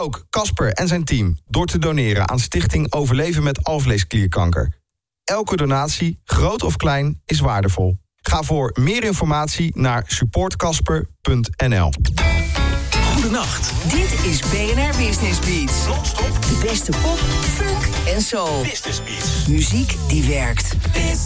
Ook Casper en zijn team door te doneren aan Stichting Overleven met Alvleesklierkanker. Elke donatie, groot of klein, is waardevol. Ga voor meer informatie naar supportcasper.nl. Goedenacht. Dit is BNR Business Beats. Non-stop. De beste pop, funk en soul. Business Beats. Muziek die werkt.